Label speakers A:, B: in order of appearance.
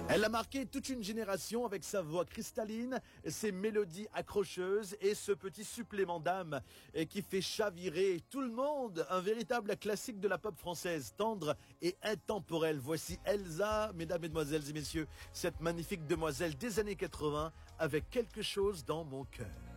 A: Elle a marqué toute une génération avec sa voix cristalline, ses mélodies accrocheuses et ce petit supplément d'âme qui fait chavirer tout le monde. Un véritable classique de la pop française, tendre et intemporelle. Voici Elsa, mesdames, mesdemoiselles et messieurs, cette magnifique demoiselle des années 80 avec quelque chose dans mon cœur.